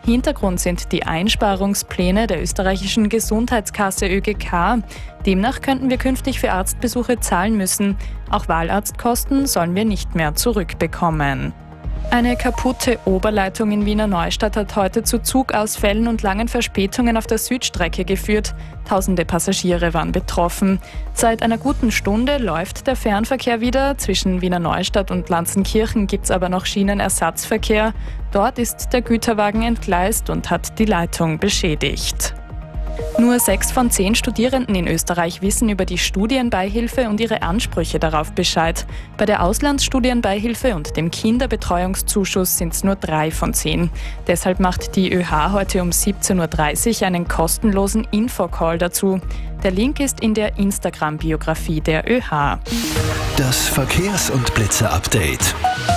Hintergrund sind die Einsparungspläne der österreichischen Gesundheitskasse ÖGK. Demnach könnten wir künftig für Arztbesuche zahlen müssen. Auch Wahlarztkosten sollen wir nicht mehr zurückbekommen. Eine kaputte Oberleitung in Wiener Neustadt hat heute zu Zugausfällen und langen Verspätungen auf der Südstrecke geführt. Tausende Passagiere waren betroffen. Seit einer guten Stunde läuft der Fernverkehr wieder. Zwischen Wiener Neustadt und Lanzenkirchen gibt es aber noch Schienenersatzverkehr. Dort ist der Güterwagen entgleist und hat die Leitung beschädigt. Nur 6 von 10 Studierenden in Österreich wissen über die Studienbeihilfe und ihre Ansprüche darauf Bescheid. Bei der Auslandsstudienbeihilfe und dem Kinderbetreuungszuschuss sind es nur 3 von 10. Deshalb macht die ÖH heute um 17.30 Uhr einen kostenlosen Infocall dazu. Der Link ist in der Instagram-Biografie der ÖH. Das Verkehrs- und Blitze-Update.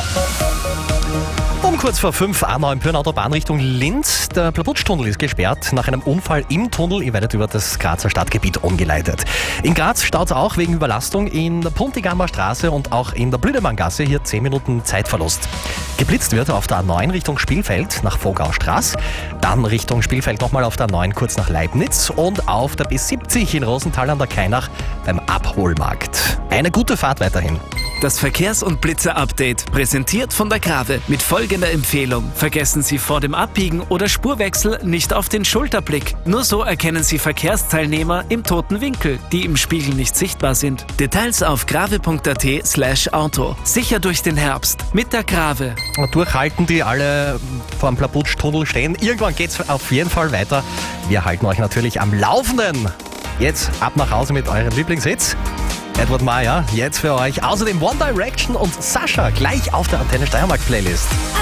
Um kurz vor 5 A9 Pyrn-Autobahn Richtung Linz. Der Plabutsch-Tunnel ist gesperrt. Nach einem Unfall im Tunnel. Ihr werdet über das Grazer Stadtgebiet umgeleitet. In Graz staut es auch wegen Überlastung in der Puntigammer Straße und auch in der Blüdemanngasse. Hier 10 Minuten Zeitverlust. Geblitzt wird auf der A9 Richtung Spielfeld nach Vogaustraß. Dann Richtung Spielfeld nochmal auf der A9 kurz nach Leibniz. Und auf der B70 in Rosenthal an der Kainach beim Abholmarkt. Eine gute Fahrt weiterhin. Das Verkehrs- und Blitzer-Update, präsentiert von der Grave. Mit folgender Empfehlung: Vergessen Sie vor dem Abbiegen oder Spurwechsel nicht auf den Schulterblick. Nur so erkennen Sie Verkehrsteilnehmer im toten Winkel, die im Spiegel nicht sichtbar sind. Details auf grave.at/auto. Sicher durch den Herbst mit der Grave. Durchhalten, die alle vor dem Plabutsch-Tunnel stehen. Irgendwann geht es auf jeden Fall weiter. Wir halten euch natürlich am Laufenden. Jetzt ab nach Hause mit euren Lieblingshits. Edward Meier, jetzt für euch. Außerdem One Direction und Sascha gleich auf der Antenne Steiermark Playlist.